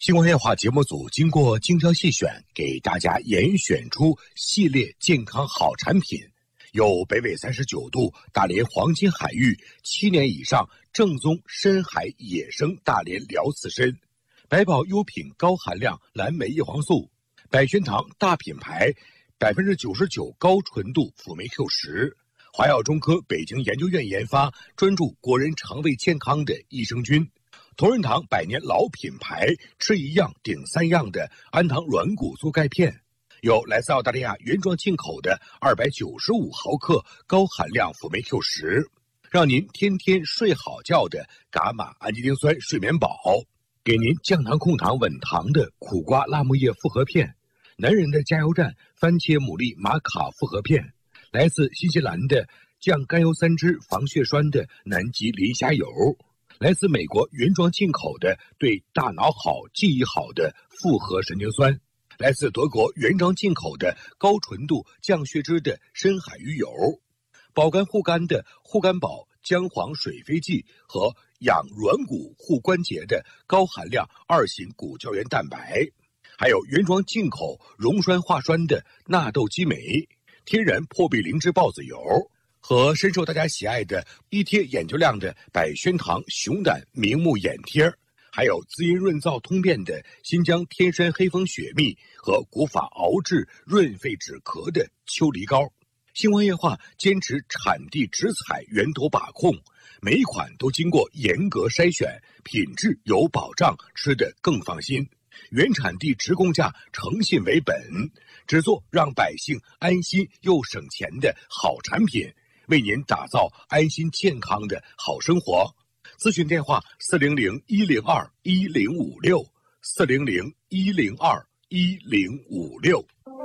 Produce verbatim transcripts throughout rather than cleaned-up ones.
星光夜话节目组经过精挑细选，给大家严选出系列健康好产品，有北纬三十九度大连黄金海域七年以上正宗深海野生大连辽刺参，百宝优品高含量蓝莓叶黄素，百轩堂大品牌百分之九十九高纯度辅酶 Q 十，华药中科北京研究院研发，专注国人肠胃健康的益生菌。同仁堂百年老品牌，吃一样顶三样的安糖软骨素钙片，有来自澳大利亚原装进口的二百九十五毫克高含量辅酶 Q 十，让您天天睡好觉的伽马氨基丁酸睡眠宝，给您降糖控糖稳糖的苦瓜辣木叶复合片，男人的加油站番茄牡蛎玛卡复合片，来自新西兰的降甘油三酯防血栓的南极磷虾油，来自美国原装进口的对大脑好记忆好的复合神经酸，来自德国原装进口的高纯度降血脂的深海鱼油，保肝护肝的护肝宝姜黄水飞剂和养软骨护关节的高含量二型骨胶原蛋白，还有原装进口溶栓化栓的纳豆激酶，天然破壁灵芝孢子油，和深受大家喜爱的一贴眼就亮的百轩堂熊胆明目眼贴，还有滋阴润燥通便的新疆天山黑蜂雪蜜和古法熬制润肺止咳的秋梨膏。星光夜话坚持产地直采源头把控，每一款都经过严格筛选，品质有保障，吃得更放心。原产地直供价，诚信为本，只做让百姓安心又省钱的好产品，为您打造安心健康的好生活。咨询电话四零零一零二一零五六四零零一零二一零五六。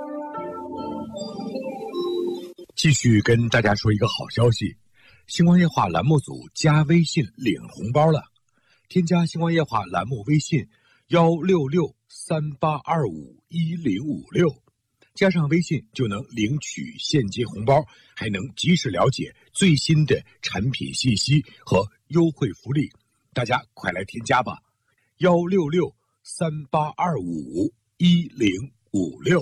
继续跟大家说一个好消息，星光夜话栏目组加微信领红包了，添加星光夜话栏目微信幺六六三八二五一零五六，加上微信就能领取现金红包，还能及时了解最新的产品信息和优惠福利，大家快来添加吧，幺六六三八二五一零五六。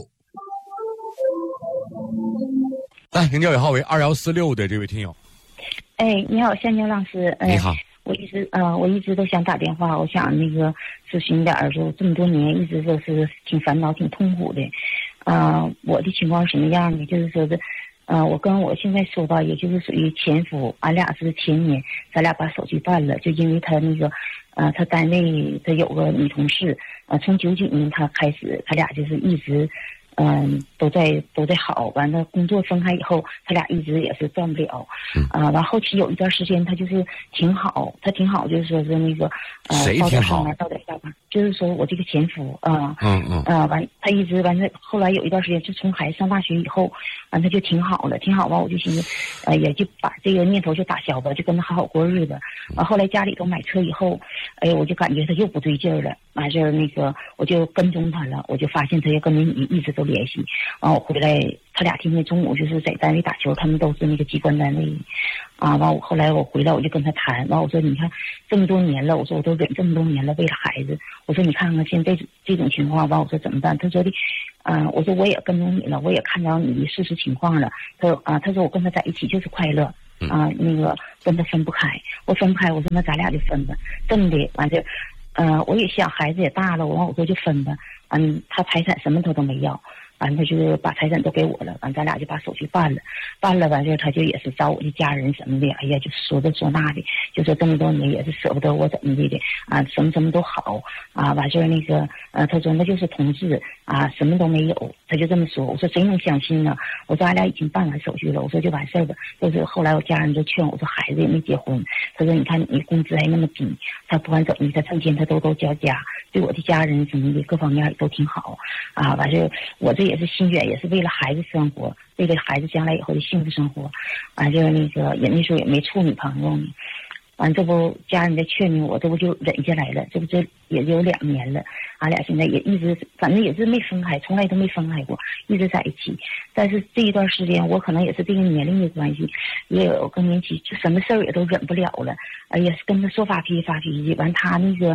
来，领教尾号为二幺四六的这位听友。 哎，你好，香蕉老师。呃、 你好。 我一直呃，我一直都想打电话，我想那个咨询点儿，就这么多年一直都是挺烦恼、挺痛苦的。啊、呃，我的情况是什么样的？就是说的，呃，我跟我现在说吧，也就是属于前夫，俺俩是前年，咱俩把手续办了，就因为他那个，呃，他单位他有个女同事，呃，从九九年他开始，他俩就是一直。嗯，都在都在好，完了工作分开以后，他俩一直也是断不了，啊、呃，完后期有一段时间他就是挺好，他挺好，就是说是那个呃，到点上班到点下班，就是说我这个前夫啊，嗯嗯，啊、呃、完他一直完了，后来有一段时间就从孩子上大学以后，完他就挺好了，挺好吧，我就寻思，呃，也就把这个念头就打消吧，就跟他好好过日子。完后来家里头买车以后，哎，我就感觉他又不对劲儿了，完事儿那个我就跟踪他了，我就发现他也跟那女一直都联系，完我回来，他俩天天中午就是在单位打球，他们都是那个机关单位，啊，完我后来我回来我就跟他谈，完我说你看这么多年了，我说我都忍这么多年了，为了孩子，我说你看看现在这种情况，完我说怎么办？他说的，啊，我说我也跟踪你了，我也看到你的事实情况了，他说啊，他说我跟他在一起就是快乐。啊，那个跟他分不开，我分不开，我说那咱俩就分吧，这么的完事，呃，我也想孩子也大了，我完我说就分吧，嗯，他财产什么他都没要，完他就把财产都给我了，完咱俩就把手续办了，办了完事他就也是找我的家人什么的，哎呀，就说这说那的，就说这么多年也是舍不得我怎么的的啊，什么什么都好啊，完事那个呃，他说那就是同志啊，什么都没有，他就这么说，我说谁能相信呢？我说俺俩已经办完手续了，我说就完事儿吧。就是后来我家人就劝我说孩子也没结婚，他说你看你工资还那么低，他不管怎么他挣钱他都都交家，对我的家人什么的各方面也都挺好啊。完事我这也是心愿，也是为了孩子生活，为了孩子将来以后的幸福生活。完就那个也那时候也没处女朋友呢。完这不家人在劝我，这不就忍下来了，这不这也有两年了，俺俩现在也一直反正也是没分开，从来都没分开过，一直在一起。但是这一段时间我可能也是这个年龄的关系，也有更年期，就什么事儿也都忍不了了，哎呀跟他说发脾气发脾气，完他那个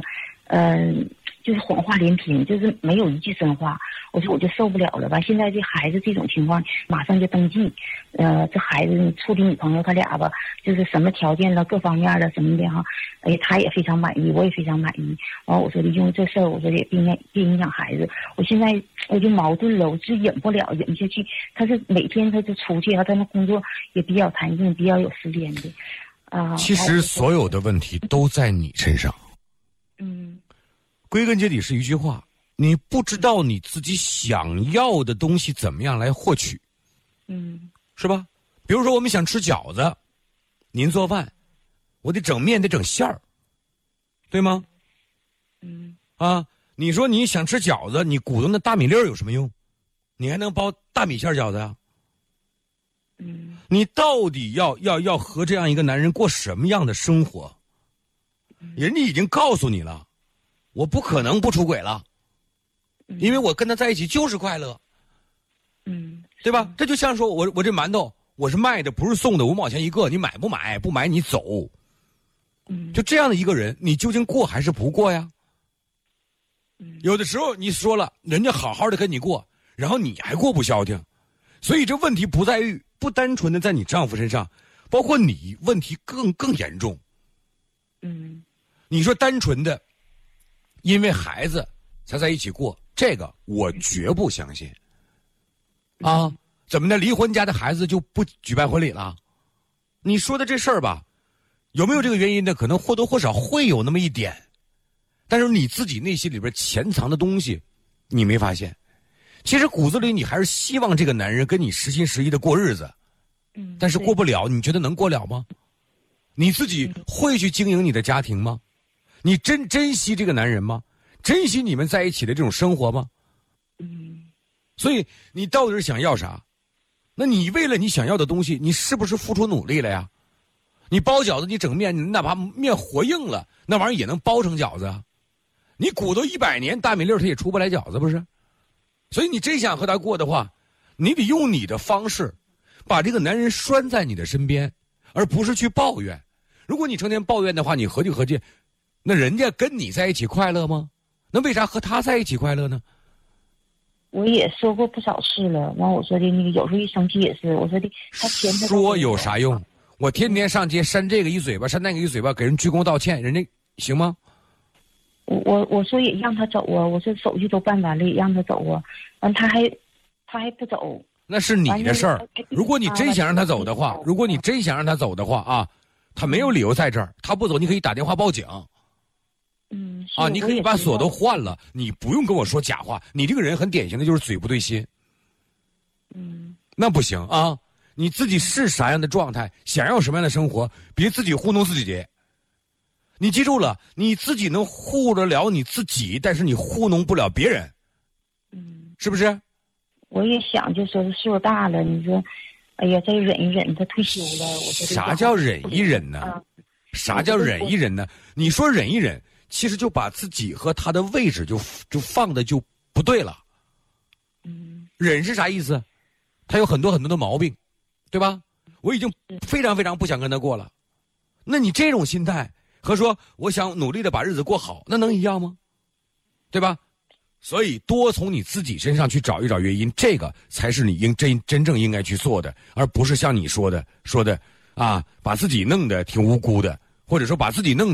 嗯、呃，就是谎话连篇，就是没有一句真话。我说我就受不了了吧，现在这孩子这种情况，马上就登记，呃，这孩子处的女朋友他俩吧，就是什么条件了，各方面的什么的哈，哎，他也非常满意，我也非常满意。完、哦，我说的因为这事儿，我说的也别影别影响孩子。我现在我就矛盾了，我就忍不了，忍不下去。他是每天他就出去啊，他那工作也比较弹性，比较有时间的。啊、呃， 其实所有的问题都在你身上。 嗯， 归根结底是一句话。你不知道你自己想要的东西怎么样来获取， 嗯， 是吧？比如说我们想吃饺子，您做饭，我得整面得整馅儿，对吗？ 嗯， 啊，你说你想吃饺子，你鼓捣那大米粒儿有什么用？你还能包大米馅饺子呀？ 嗯， 你到底要要要和这样一个男人过什么样的生活？人家已经告诉你了，我不可能不出轨了。因为我跟他在一起就是快乐， 嗯， 对吧？这就像说我我这馒头我是卖的，不是送的，五毛钱一个，你买不买？不买你走。 嗯， 就这样的一个人，你究竟过还是不过呀？ 嗯， 有的时候你说了，人家好好的跟你过，然后你还过不消停，所以这问题不在于不单纯的在你丈夫身上，包括你问题更更严重。 嗯， 你说单纯的因为孩子才在一起过。这个我绝不相信，啊，怎么的？离婚家的孩子就不举办婚礼了？你说的这事儿吧，有没有这个原因呢？可能或多或少会有那么一点，但是你自己内心里边潜藏的东西，你没发现？其实骨子里你还是希望这个男人跟你实心实意的过日子， 嗯， 但是过不了，你觉得能过了吗？你自己会去经营你的家庭吗？你真珍惜这个男人吗？珍惜你们在一起的这种生活吗？ 嗯， 所以你到底是想要啥？那你为了你想要的东西，你是不是付出努力了呀？你包饺子，你整面，你哪怕面和硬了，那玩意儿也能包成饺子啊。你鼓捣一百年大米粒儿，它也出不来饺子，不是？所以你真想和他过的话，你得用你的方式，把这个男人拴在你的身边，而不是去抱怨。如果你成天抱怨的话，你合计合计，那人家跟你在一起快乐吗？那为啥和他在一起快乐呢？ 我也说过不少次了，完我说的那个有时候一生气也是，我说的他钱他说有啥用？我天天上街扇这个一嘴巴，扇那个一嘴巴，给人鞠躬道歉，人家行吗？ 我我我说也让他走啊，我说手续都办完了，也让他走啊，完他还他还不走。 那是你的事儿。如果你真想让他走的话，如果你真想让他走的话啊，他没有理由在这儿，他不走，你可以打电话报警。 嗯， 啊，你可以把锁都换了，你不用跟我说假话。你这个人很典型的就是嘴不对心。 嗯， 那不行啊！你自己是啥样的状态，想要什么样的生活，别自己糊弄自己。你记住了，你自己能护得了你自己，但是你糊弄不了别人。 嗯， 是不是？ 我也想，就说是岁数大了，你说，哎呀，再忍一忍，他退休了，我说啥叫忍一忍呢？ 啊、 啥叫忍一忍呢？你说忍一忍，其实就把自己和他的位置就就放的就不对了。 嗯， 忍是啥意思？他有很多很多的毛病，对吧？我已经非常非常不想跟他过了。那你这种心态和说我想努力的把日子过好，那能一样吗？对吧？所以多从你自己身上去找一找原因，这个才是你应真真正应该去做的，而不是像你说的说的啊，把自己弄得挺无辜的，或者说把自己弄